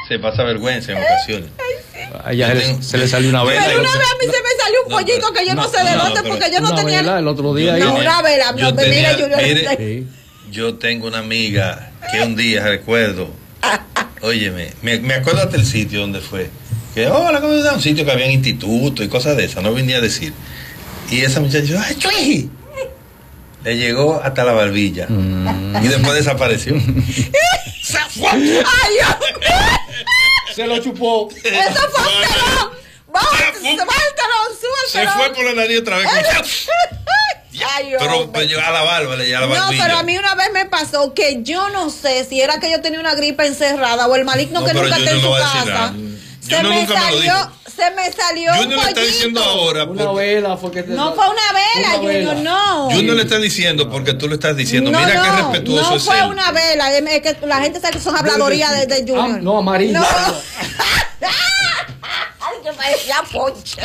se pasa vergüenza en ocasiones. A ella se le salió una vela. Pero una vez a mí se me salió un pollito que yo no sé de dónde, porque yo no tenía. Vela, el otro día. No, una vela. Mire, yo tengo una amiga que un día recuerdo, óyeme, me acuerdo hasta el sitio donde fue. Que, hola, ¿cómo estás? Un sitio que había instituto y cosas de esas, no venía a decir. Y esa muchacha dijo, ¡ay, Chuy! Le llegó hasta la barbilla. Y después desapareció. ¡Se fue! ¡Ay, Dios! Se lo chupó. ¡Eso fue un telón! ¡Suéltalo! Se fue por la nariz otra vez. Ay, pero yo a la barba le a la barbilla. No, pero a mí una vez me pasó que yo no sé si era que yo tenía una gripe encerrada o el maligno que nunca está en su casa. Se me salió un Junior le está diciendo ahora. Una vela fue que no fue una vela, Junior, no. Junior le está diciendo porque tú le estás diciendo. Mira qué respetuoso es él. No fue una vela, es que la gente sabe que son habladorías de Junior. No, amarilla. No. Ay, que parecía ponche.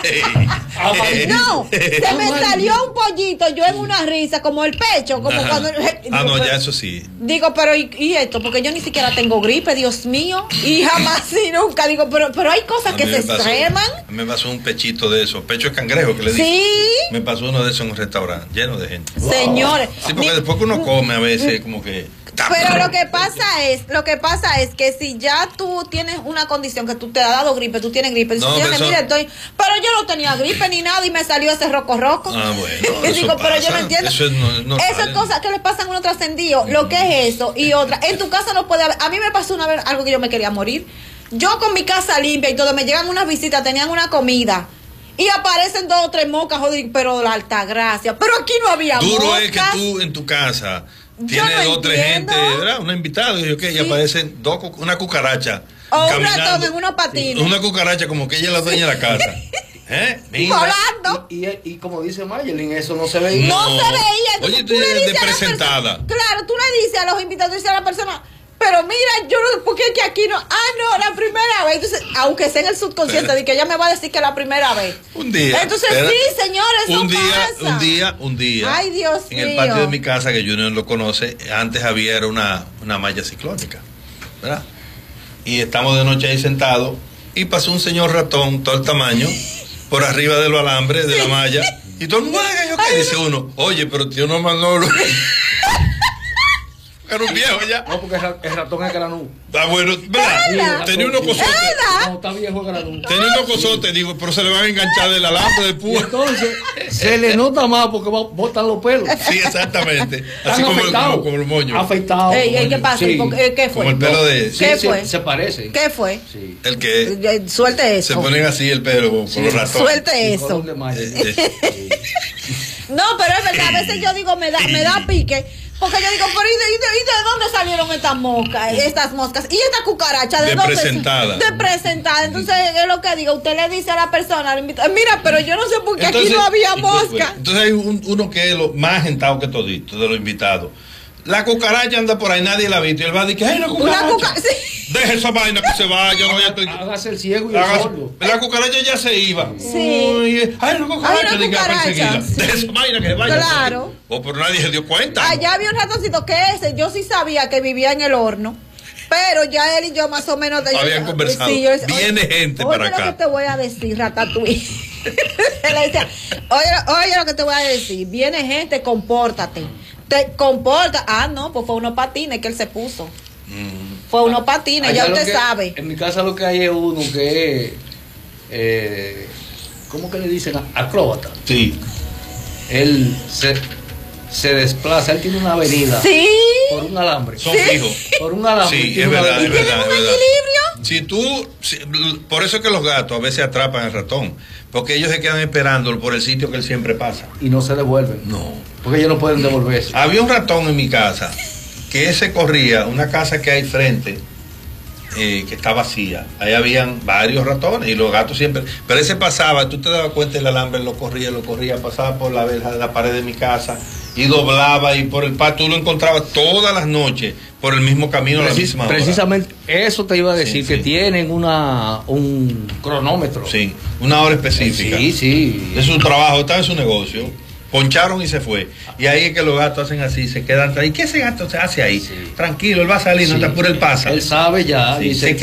No, se me salió un pollito, yo en una risa, como el pecho, como cuando. No, ya eso sí. Digo, pero ¿y esto? Porque yo ni siquiera tengo gripe, Dios mío. Y jamás y nunca. Digo, pero hay cosas que se extreman. A mí me pasó un pechito de eso, pecho de cangrejo que le dije. Sí. Me pasó uno de esos en un restaurante, lleno de gente. Señores. Sí, porque después que uno come a veces como que. Pero lo que pasa es que si ya tú tienes una condición que tú te has dado gripe, tú tienes gripe, no, pero yo no tenía gripe ni nada y me salió ese roco. Ah, bueno. Y digo, pero yo no entiendo. Eso es cosas que le pasan a uno trascendido. Lo que es eso y otra. En tu casa no puede haber. A mí me pasó una vez algo que yo me quería morir. Yo con mi casa limpia y todo, me llegan unas visitas, tenían una comida. Y aparecen 2 o 3 mocas, joder, pero la alta gracia. Pero aquí no había mocas. Duro es que tú en tu casa tienes 2 o 3 gente, ¿verdad? Un invitado, y sí. aparecen una cucaracha. O un ratón en unos patines. Una cucaracha como que ella es la dueña de la casa. Volando. Y como dice Mayelin, eso no se veía. No se veía. Oye, tú eres de presentada. Claro, tú le dices a los invitados, dices a la persona, pero mira, yo no, porque es que aquí no. No, la primera vez. Entonces, aunque sea en el subconsciente, de que ella me va a decir que la primera vez. Un día. Entonces, sí, señores, un día. Ay, Dios mío. En el patio de mi casa, que Junior lo conoce, antes había una malla ciclónica, ¿verdad? Y estamos de noche ahí sentados, y pasó un señor ratón, todo el tamaño, por arriba de los alambres de la malla, y todo el mundo, ¿qué dice uno? Oye, pero tío no Manolo. Era un viejo ya. No, porque el ratón es granú. Bueno, ¿verdad? Tenía unos cosotes. No, está viejo granú. Tenía unos cosotes, digo, pero se le van a enganchar del alambre de púa. Entonces, se le nota más porque botan los pelos. Sí, exactamente. Así como el moño. Afeitado. ¿Qué pasa? Sí. ¿Qué fue? Como el pelo de... ¿Qué fue? Se parece. ¿Qué fue? Sí. El que... Suelte eso. Se ponen así el pelo con los ratones. Suelte eso. No, pero es verdad, a veces yo digo, me da pique. Porque yo digo, pero ¿y de dónde salieron estas moscas? ¿Y esta cucaracha? ¿De dónde? Presentada. De presentada. Entonces, es lo que digo, usted le dice a la persona, mira, pero yo no sé por qué aquí no había mosca. Entonces hay uno que es lo más agentado que todito de los invitados. La cucaracha anda por ahí, nadie la ha visto. Y él va a decir que hay una cucaracha. Sí. Deja esa vaina que se vaya. Hágase el ciego y el sordo. La cucaracha ya se iba. Sí. Hay una cucaracha. Sí. Deja esa vaina que se vaya. Claro. Pero nadie se dio cuenta. Allá había un ratoncito que yo sí sabía que vivía en el horno. Pero ya él y yo más o menos habían conversado. Sí, viene gente para acá. Oye lo que te voy a decir, Ratatouille. Le decía, oye lo que te voy a decir. Viene gente, compórtate. Te comporta. No, pues fue unos patines que él se puso. Fue unos patines, allá ya usted sabe. En mi casa lo que hay es uno que es, ¿cómo que le dicen? Acróbata. Sí. Él se desplaza, él tiene una avenida. Sí. Por un alambre. Son fijos. Por un alambre. Sí, es verdad, es verdad. ¿Tiene un equilibrio? Por eso es que los gatos a veces atrapan al ratón. Porque ellos se quedan esperándolo por el sitio que él siempre pasa. Y no se devuelven. No. Porque ellos no pueden devolverse. Había un ratón en mi casa que ese corría, una casa que hay frente, que está vacía. Ahí habían varios ratones y los gatos siempre. Pero ese pasaba, tú te dabas cuenta, el alambre lo corría, pasaba por la verja de la pared de mi casa y doblaba y por el patio tú lo encontrabas todas las noches por el mismo camino a la misma hora. Precisamente eso te iba a decir, que tienen un cronómetro. Sí, una hora específica. Sí. Es su trabajo, está en su negocio. Poncharon y se fue. Y ahí es que los gatos hacen así, se quedan atrás. ¿Y qué ese gato se hace ahí? Sí. Tranquilo, él va a salir, no te apures, él pasa. Él sabe ya. Sí,